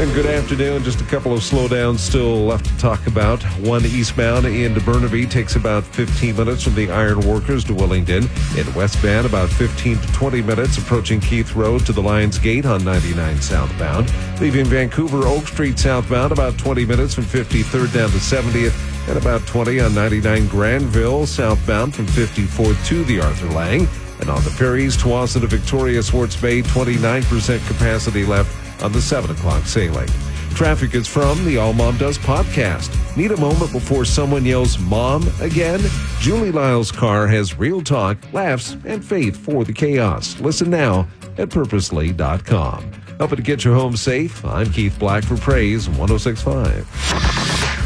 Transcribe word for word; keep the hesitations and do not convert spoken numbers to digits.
And good afternoon. Just a couple of slowdowns still left to talk about. One eastbound into Burnaby takes about fifteen minutes from the Iron Workers to Willingdon. In westbound, about fifteen to twenty minutes approaching Keith Road to the Lions Gate on ninety-nine southbound. Leaving Vancouver Oak Street southbound, about twenty minutes from fifty-third down to seventieth. And about twenty on ninety-nine Granville southbound from fifty-fourth to the Arthur Lang. And on the ferries, Tawasin to Victoria Swartz Bay, twenty-nine percent capacity left on the seven o'clock sailing. Traffic is from the All Mom Does podcast. Need a moment before someone yells Mom again? Julie Lyle's car has real talk, laughs, and faith for the chaos. Listen now at purposely dot com. Helping to get you home safe, I'm Keith Black for Praise one oh six point five.